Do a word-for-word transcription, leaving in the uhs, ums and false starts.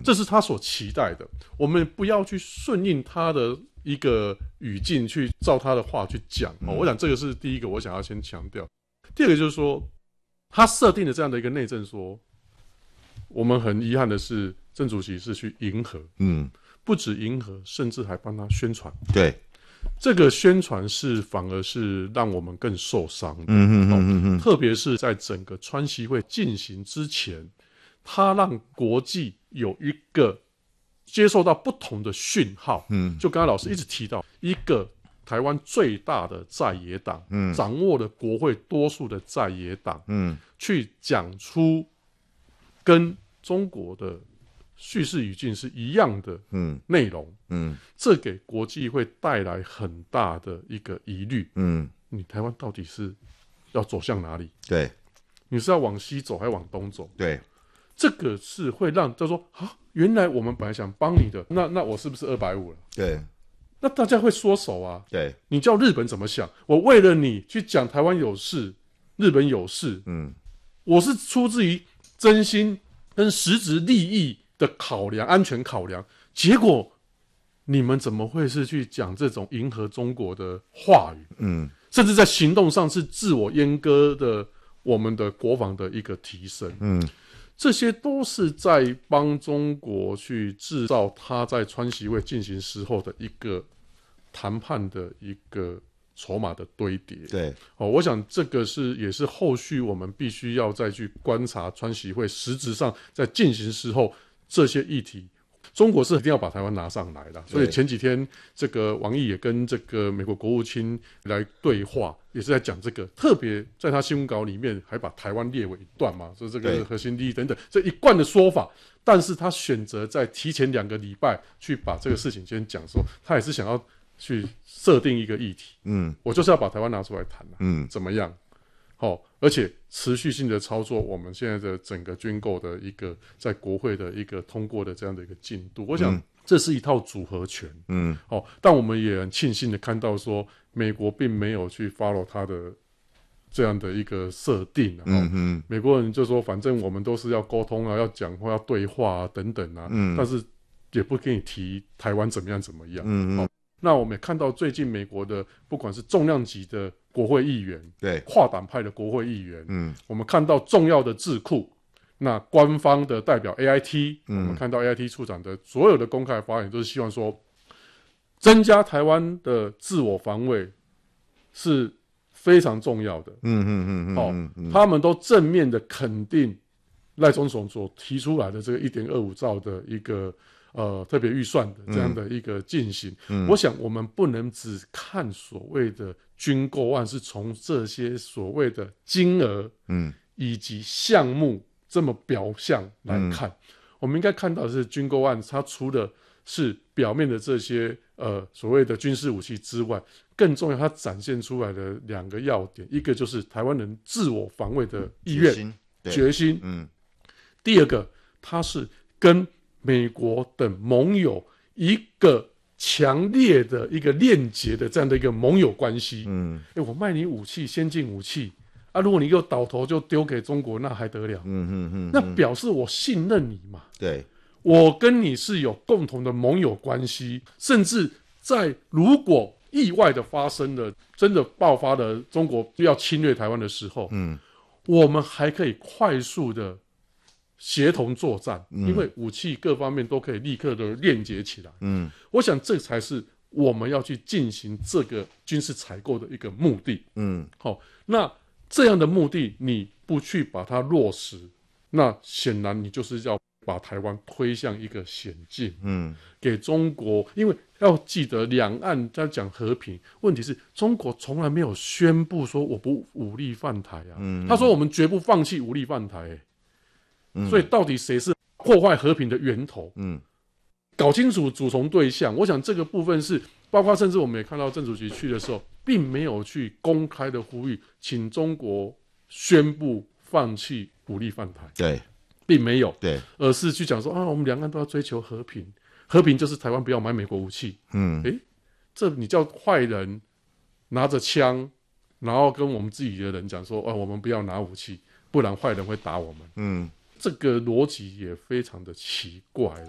这是他所期待的。我们不要去顺应他的一个语境去照他的话去讲、嗯哦、我想这个是第一个我想要先强调。第二个就是说，他设定的这样的一个内政说，我们很遗憾的是，郑主席是去迎合，嗯，不止迎合，甚至还帮他宣传。对，这个宣传是反而是让我们更受伤的。嗯嗯嗯嗯，特别是在整个川习会进行之前，他让国际有一个接受到不同的讯号。嗯，就刚才老师一直提到，一个台湾最大的在野党，嗯，掌握了国会多数的在野党，嗯，去讲出跟中国的叙事语境是一样的内容，嗯，嗯，这给国际会带来很大的一个疑虑，嗯，你台湾到底是要走向哪里？对，你是要往西走还是往东走？对，这个是会让他说啊，原来我们本来想帮你的，那那我是不是二百五了？对，那大家会缩手啊。对，你叫日本怎么想？我为了你去讲台湾有事，日本有事，嗯，我是出自于真心跟实质利益的考量，安全考量，结果你们怎么会是去讲这种迎合中国的话语？嗯，甚至在行动上是自我阉割的我们的国防的一个提升。嗯，这些都是在帮中国去制造他在川习会进行时候的一个谈判的一个筹码的堆叠。对，哦，我想这个是也是后续我们必须要再去观察川习会实质上在进行时候这些议题，中国是一定要把台湾拿上来的。所以前几天这个王毅也跟这个美国国务卿来对话，也是在讲这个，特别在他新闻稿里面还把台湾列为一段嘛，说这个核心利益等等这一贯的说法，但是他选择在提前两个礼拜去把这个事情先讲说，他也是想要去设定一个议题，嗯，我就是要把台湾拿出来谈、啊、嗯，怎么样？好、哦，而且持续性的操作，我们现在的整个军购的一个在国会的一个通过的这样的一个进度，我想这是一套组合拳，嗯，哦，但我们也很庆幸的看到说，美国并没有去 follow 他的这样的一个设定、啊，嗯嗯，美国人就说反正我们都是要沟通啊，要讲话，要对话啊，等等啊，嗯，但是也不给你提台湾怎么样怎么样，嗯嗯。哦，那我们也看到最近美国的不管是重量级的国会议员，对，跨党派的国会议员，嗯，我们看到重要的智库，那官方的代表 A I T，嗯，我们看到 A I T 处长的所有的公开发言都是希望说，增加台湾的自我防卫是非常重要的，嗯嗯嗯嗯，哦，嗯，他们都正面的肯定赖总统所提出来的这个 一点二五兆的一个呃，特别预算的这样的一个进行、嗯、我想我们不能只看所谓的军购案是从这些所谓的金额嗯以及项目这么表象来看、嗯、我们应该看到的是军购案它除了是表面的这些呃所谓的军事武器之外，更重要它展现出来的两个要点，一个就是台湾人自我防卫的意愿、决心, 决心嗯，第二个它是跟美国的盟友一个强烈的一个链结的这样的一个盟友关系。嗯，欸、我卖你武器，先进武器啊，如果你又倒头就丢给中国，那还得了？嗯嗯嗯，那表示我信任你嘛。对，我跟你是有共同的盟友关系，甚至在如果意外的发生了，真的爆发了中国要侵略台湾的时候，嗯，我们还可以快速的协同作战、嗯、因为武器各方面都可以立刻的链接起来。嗯，我想这才是我们要去进行这个军事采购的一个目的。嗯，好、哦，那这样的目的你不去把它落实，那显然你就是要把台湾推向一个险境。嗯，给中国，因为要记得两岸在讲和平，问题是中国从来没有宣布说我不武力犯台啊。嗯，他说我们绝不放弃武力犯台、欸。嗯、所以到底谁是破坏和平的源头？嗯，搞清楚主从对象。我想这个部分是包括，甚至我们也看到郑主席去的时候，并没有去公开的呼吁，请中国宣布放弃武力犯台。对，并没有。对，而是去讲说啊，我们两岸都要追求和平，和平就是台湾不要买美国武器。嗯，诶，这你叫坏人拿着枪，然后跟我们自己的人讲说，哦、啊，我们不要拿武器，不然坏人会打我们。嗯。这个逻辑也非常的奇怪。